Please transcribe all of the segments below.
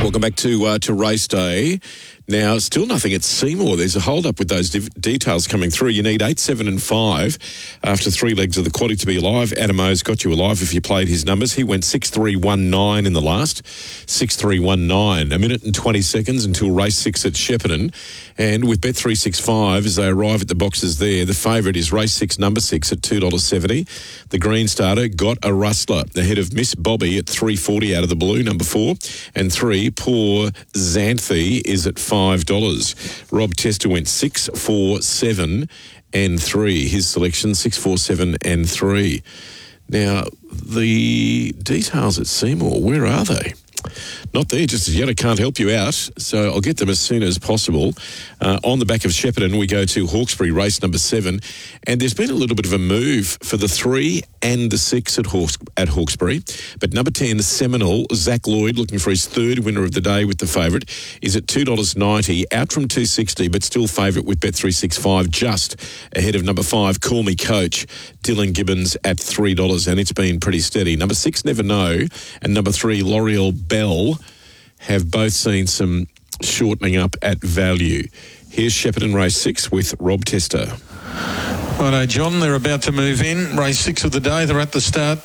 Welcome back to race day. Now, still nothing at Seymour. There's a hold-up with those details coming through. You need 8, 7 and 5 after 3 legs of the quaddy to be alive. Adam O's got you alive if you played his numbers. He went 6-3-1-9 in the last. 6-3-1-9. A minute and 20 seconds until race 6 at Shepparton. And with Bet365, as they arrive at the boxes there, the favourite is race 6, number 6 at $2.70. The green starter got a rustler ahead of Miss Bobby at $3.40 out of the blue, number 4. And 3, Poor Xanthi is at $5. Rob Tester went 6, 4, 7 and 3. His selection, 6, 4, 7 and 3. Now, the details at Seymour, where are they? Not there just as yet. I can't help you out, so I'll get them as soon as possible. On the back of Shepparton, we go to Hawkesbury, race number 7, and there's been a little bit of a move for the 3 and the 6 at Hawkesbury. But number 10, Seminole, Zach Lloyd, looking for his 3rd winner of the day with the favourite, is at $2.90, out from $2.60, but still favourite with Bet365, just ahead of number 5, Call Me Coach, Dylan Gibbons at $3, and it's been pretty steady. Number 6, Never Know, and number 3, L'Oreal Bell, have both seen some shortening up at value. Here's Shepparton race 6 with Rob Tester. Righto, John, they're about to move in. Race 6 of the day, they're at the start.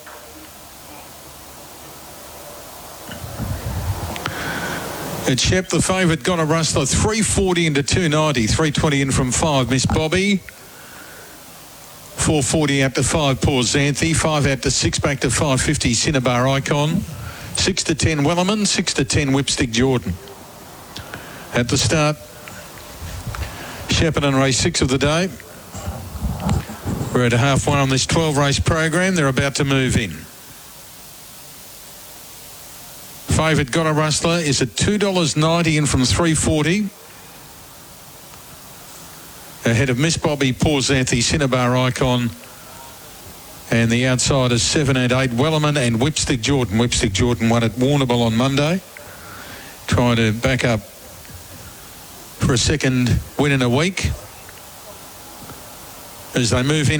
At Shep, the favourite got a rustler, 340 into 290, 320 in from 5, Miss Bobby. 440 out to 5, Poor Xanthi. 5 out to 6, back to 550, Cinnabar Icon. 6 to 10, Wellerman. 6 to 10, Whipstick Jordan. At the start, Shepparton race 6 of the day. We're at half one on this 12-race program. They're about to move in. Favourite got a rustler is at $2.90 in from $3.40. Ahead of Miss Bobby, Poor Xanthi, Cinnabar Icon. And the outsiders 7 and 8, Wellerman and Whipstick Jordan. Whipstick Jordan won at Warrnambool on Monday. Trying to back up for a second win in a week as they move in.